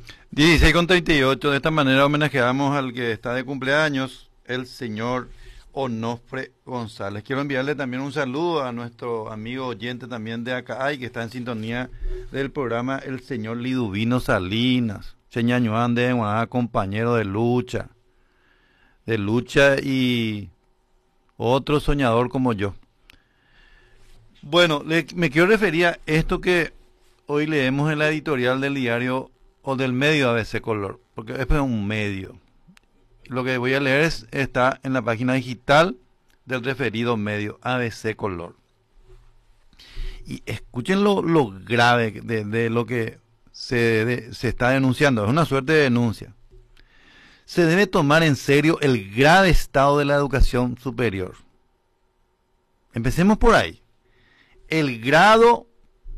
16:38. De esta manera homenajeamos al que está de cumpleaños, el señor Onofre González. Quiero enviarle también un saludo a nuestro amigo oyente también de Acay, que está en sintonía del programa, el señor Liduvino Salinas, Cheñañuán de Guaná, compañero de lucha y otro soñador como yo. Bueno, me quiero referir a esto que hoy leemos en la editorial del diario o del medio ABC Color, porque es un medio. Lo que voy a leer está en la página digital del referido medio ABC Color. Y escuchen lo grave de lo que se está denunciando. Es una suerte de denuncia. Se debe tomar en serio el grave estado de la educación superior. Empecemos por ahí. El grave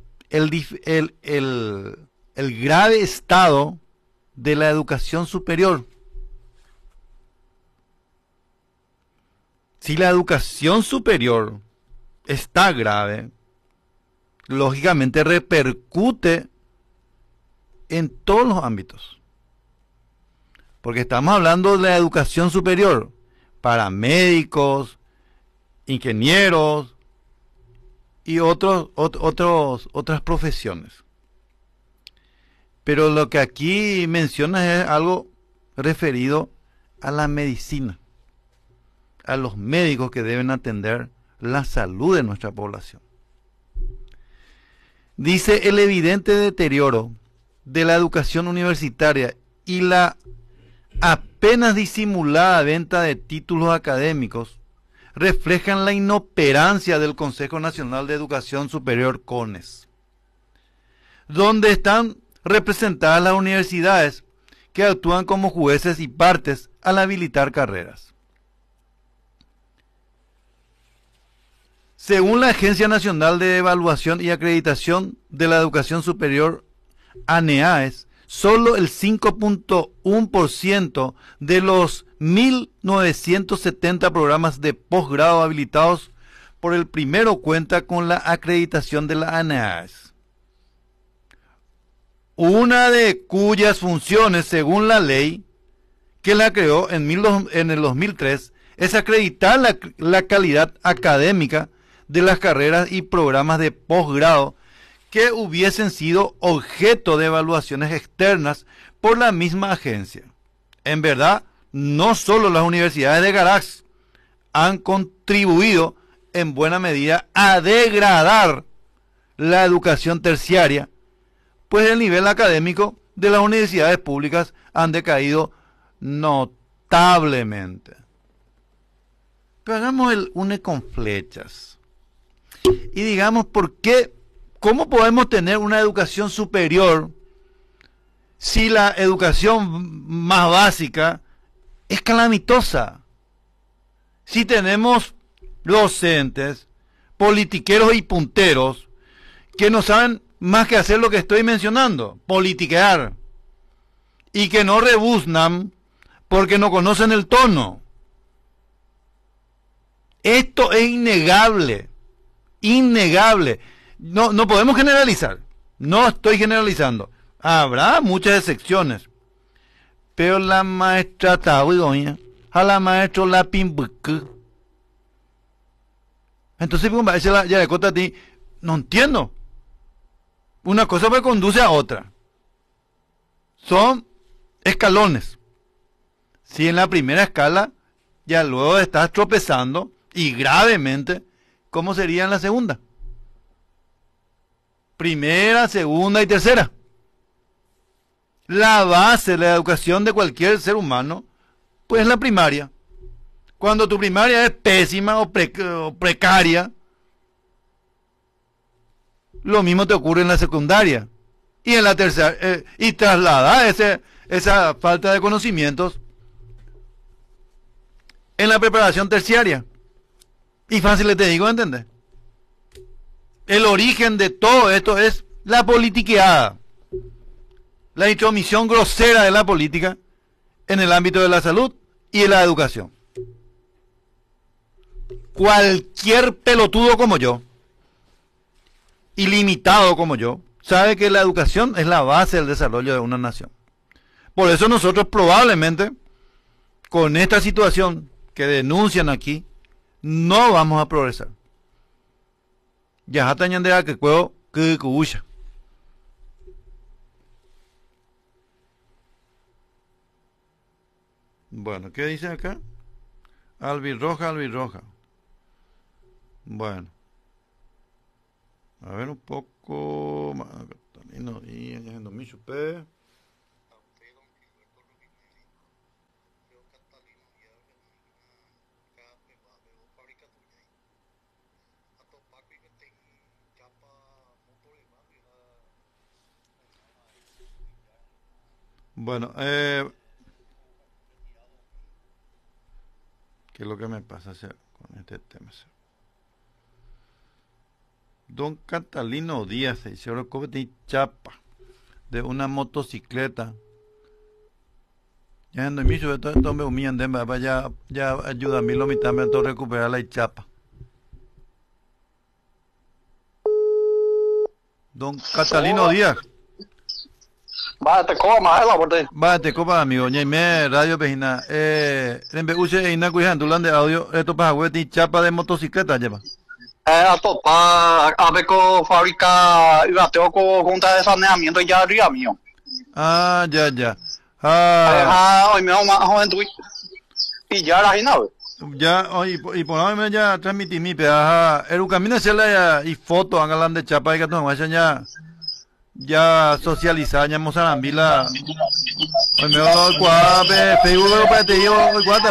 estado de la educación superior. Si la educación superior está grave, lógicamente repercute en todos los ámbitos. Porque estamos hablando de la educación superior para médicos, ingenieros y otras profesiones. Pero lo que aquí menciona es algo referido a la medicina, a los médicos que deben atender la salud de nuestra población. Dice: el evidente deterioro de la educación universitaria y la apenas disimulada venta de títulos académicos reflejan la inoperancia del Consejo Nacional de Educación Superior, CONES, donde están representadas las universidades que actúan como jueces y partes al habilitar carreras. Según la Agencia Nacional de Evaluación y Acreditación de la Educación Superior, ANEAES, solo el 5.1% de los 1.970 programas de posgrado habilitados por el primero cuenta con la acreditación de la ANEAES, una de cuyas funciones, según la ley que la creó en el 2003, es acreditar la calidad académica de las carreras y programas de posgrado que hubiesen sido objeto de evaluaciones externas por la misma agencia. En verdad, no solo las universidades de Garax han contribuido en buena medida a degradar la educación terciaria, pues el nivel académico de las universidades públicas han decaído notablemente. Pero hagamos el une con flechas y digamos ¿cómo podemos tener una educación superior si la educación más básica es calamitosa? Si tenemos docentes, politiqueros y punteros que no saben más que hacer lo que estoy mencionando, politiquear, y que no rebuznan porque no conocen el tono. Esto es innegable, innegable. No podemos generalizar. No estoy generalizando. Habrá muchas excepciones. Pero la maestra Tawidoña, a la maestra la Pimbuque. Entonces, ya de cota a ti, no entiendo. Una cosa me conduce a otra. Son escalones. Si en la primera escala ya luego estás tropezando y gravemente, ¿cómo sería en la segunda? Primera, segunda y tercera. La base de la educación de cualquier ser humano, pues es la primaria. Cuando tu primaria es pésima o precaria, lo mismo te ocurre en la secundaria. Y en la tercera, y traslada esa falta de conocimientos en la preparación terciaria. Y fácil te digo, ¿entendés? El origen de todo esto es la politiqueada, la intromisión grosera de la política en el ámbito de la salud y de la educación. Cualquier pelotudo como yo, ilimitado como yo, sabe que la educación es la base del desarrollo de una nación. Por eso nosotros probablemente, con esta situación que denuncian aquí, no vamos a progresar. Ya está ñandea que cueo que cubucha. Bueno, ¿qué dice acá? Albirroja, albirroja. Bueno. A ver un poco más. Catalino y en mi chupé. Bueno, ¿qué es lo que me pasa con este tema? Don Catalino Díaz se hizo de chapa de una motocicleta. Ya en mi ciudad todo me humillan de ya ayuda a mí lo mitad me a recuperar la chapa. Don Catalino Díaz. Bate coma, ela bote. Bate copa amigo, ñaime radio pejina. Rembe use ina cuijan dulan de audio, esto para hueti chapa de motocicleta lleva. A topa a ver con fábrica iba tengo con junta de saneamiento ya arriba mío. Ah, ya. Ah, hoy me vamos a joven tú. Y ya la gente. Ya, y por ahora ya transmití mi pedaja. El camino se la y foto hagan de chapa y que no ya socializar ya Mozarambila. Hoy me voy a Facebook para te digo hoy cuánto.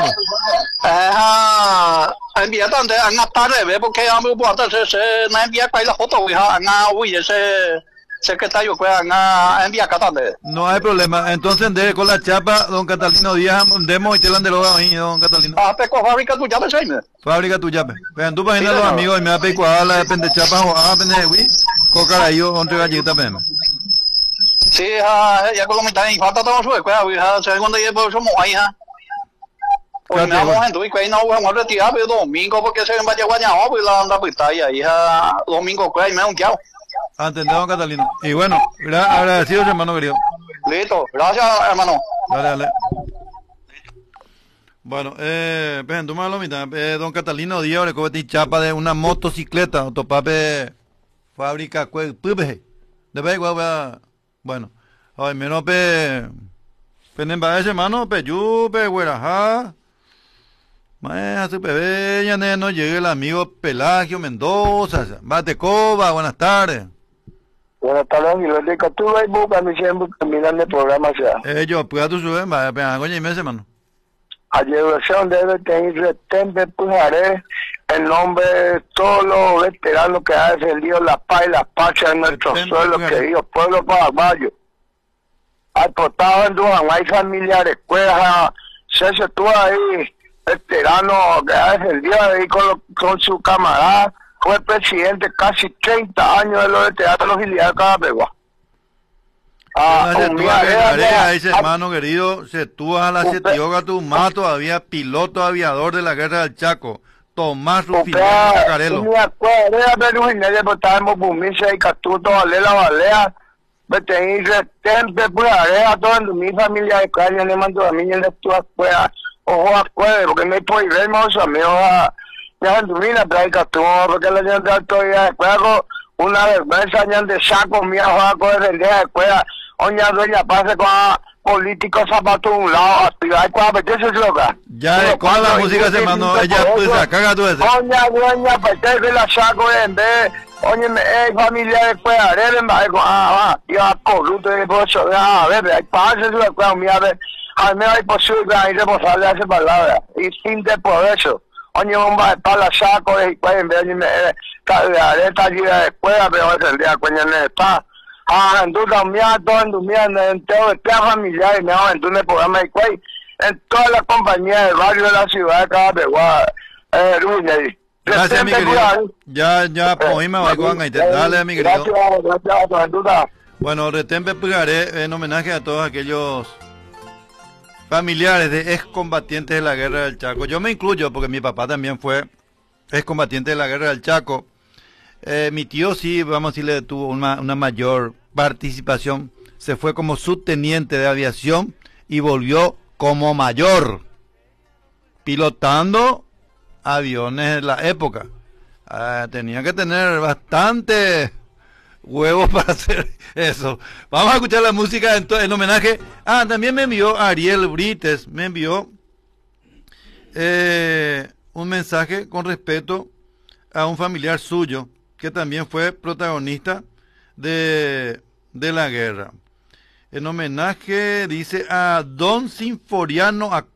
Envía donde en la tarde ve porque a mí puedo se no envía para la foto ya uy ese secretario que envía acá donde. No hay problema. Entonces de con la chapa don Catalino Díaz demo y te la de lo ahí don Catalino. Peco fábrica tu llave seime. Fábrica tu llave. Vean tú página los amigos y me va a pecuar la depende chapa o depende de cocarayo entre galleta pema. Sí, ya con la mitad y falta todo su escuela, segundo día por somos ahí, pues me vamos en tu y no vamos a retirar pero domingo porque se va a llevar ya pues la anda pues está ahí, domingo pues me un chao. Entendemos Catalino. Y bueno, agradecido hermano querido. Listo, gracias hermano. Dale. Bueno, pues tú me lo mitad, don Catalino Díaz le coge chapa de una motocicleta, autopape fábrica pubeje. Después bueno, ay menos ese hermano yupe güeraja. Hace bebé ya no llegue el amigo Pelagio Mendoza, Batecoba, buenas tardes. Buenas tardes, Giletica, tú vas buscando siempre terminando el programa ya. Yo, pues tú subes, coño y meses, hermano. A llevación debe tener retente, pujaré el nombre de todos los veteranos que han defendido la paz y la patria en nuestros suelos queridos, pueblo paraguayo. Al portado en Dujan, hay familiares, escuelas, se tú ahí, veterano que ha defendido ahí con su camarada, fue presidente casi 30 años de los veteranos filiales de Carapegua. Ese hermano querido, se tú a la Setioga tu más todavía piloto aviador de la guerra del Chaco, Tomás Rufino Cacarelo. Me acuerdo de Rufino, porque estábamos Bumisa y Catuto, Valela, Valea, Betenir, Tempe, Purarea, toda mi familia de Caña, le mando a mí en la escuela, ojo a escuela, porque me puedo ir, hermoso, amigo, ya en tu vida, pero hay Catuto, porque la gente todavía de escuela, una vergüenza, ya de saco, mía, joder, de vender de escuela. Oña dueña pase con políticos zapatos a un lado, actividad cuando apetece loca. Ya con la música se mandó, ella pues caga tú ese. Oña dueña apetece la saco en vez, oye, familia de cueva, deben bajar con, iba corrupto de pozo, a ver, hay pase su cueva, mira, al menos hay posibilidad de reposarle a esa palabra, y sin de por eso. Oye, bomba de pala saco, y pues en vez de esta gira de cueva, pero el día coño no está. En tu cambiar todo en tu mierda, en todo el plan familiar, en tu programa de Cuey, en toda la compañía del barrio de la ciudad de Carapegua, Gracias, mi querido. Ya, poema, dale, mi querido. Gracias, bueno, Retempe Pujaré, en homenaje a todos aquellos familiares de excombatientes de la guerra del Chaco. Yo me incluyo porque mi papá también fue excombatiente de la guerra del Chaco. Mi tío sí, vamos a decirle, tuvo una mayor participación. Se fue como subteniente de aviación y volvió como mayor, pilotando aviones de la época. Tenía que tener bastante huevos para hacer eso. Vamos a escuchar la música en homenaje. También me envió Ariel Brites, me envió un mensaje con respecto a un familiar suyo que también fue protagonista de la guerra. En homenaje, dice, a Don Sinforiano